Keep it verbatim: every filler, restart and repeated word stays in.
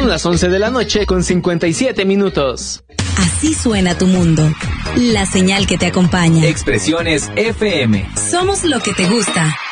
Son las once de la noche con cincuenta y siete minutos. Así suena tu mundo. La señal que te acompaña. Expresiones F M. Somos lo que te gusta.